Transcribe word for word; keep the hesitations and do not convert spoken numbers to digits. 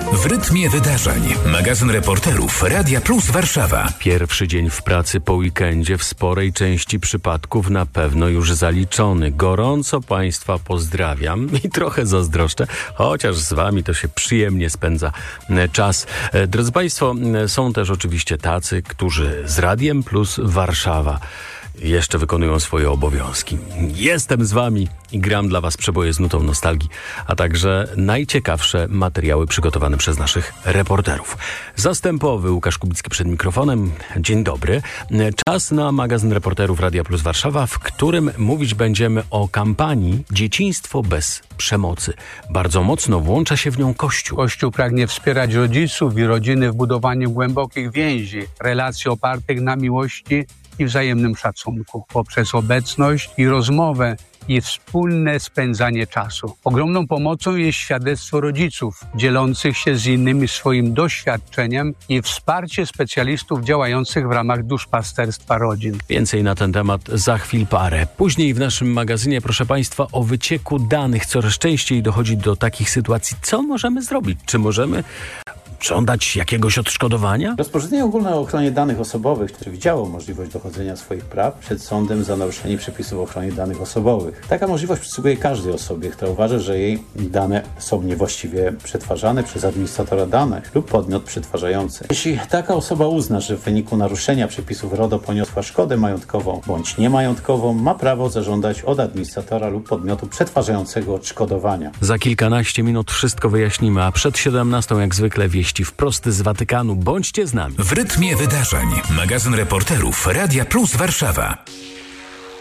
W rytmie wydarzeń. Magazyn reporterów Radia Plus Warszawa. Pierwszy dzień w pracy po weekendzie w sporej części przypadków na pewno już zaliczony. Gorąco Państwa pozdrawiam i trochę zazdroszczę, chociaż z Wami to się przyjemnie spędza czas. Drodzy Państwo, są też oczywiście tacy, którzy z Radiem Plus Warszawa jeszcze wykonują swoje obowiązki. Jestem z Wami i gram dla Was przeboje z nutą nostalgii, a także najciekawsze materiały przygotowane przez naszych reporterów. Zastępowy Łukasz Kubicki przed mikrofonem. Dzień dobry. Czas na magazyn reporterów Radia Plus Warszawa, w którym mówić będziemy o kampanii Dzieciństwo bez przemocy. Bardzo mocno włącza się w nią Kościół. Kościół pragnie wspierać rodziców i rodziny w budowaniu głębokich więzi, relacji opartych na miłości i wzajemnym szacunku, poprzez obecność i rozmowę i wspólne spędzanie czasu. Ogromną pomocą jest świadectwo rodziców, dzielących się z innymi swoim doświadczeniem i wsparcie specjalistów działających w ramach duszpasterstwa rodzin. Więcej na ten temat za chwil parę. Później w naszym magazynie, proszę Państwa, o wycieku danych. Coraz częściej dochodzi do takich sytuacji. Co możemy zrobić? Czy możemy żądać jakiegoś odszkodowania? Rozporządzenie ogólne o ochronie danych osobowych przewidziało możliwość dochodzenia swoich praw przed sądem za naruszenie przepisów o ochronie danych osobowych. Taka możliwość przysługuje każdej osobie, która uważa, że jej dane są niewłaściwie przetwarzane przez administratora danych lub podmiot przetwarzający. Jeśli taka osoba uzna, że w wyniku naruszenia przepisów RODO poniosła szkodę majątkową bądź niemajątkową, ma prawo zażądać od administratora lub podmiotu przetwarzającego odszkodowania. Za kilkanaście minut wszystko wyjaśnimy, a przed siedemnastą jak zwykle wieści wprost z Watykanu. Bądźcie z nami. W rytmie wydarzeń. Magazyn reporterów Radia Plus Warszawa.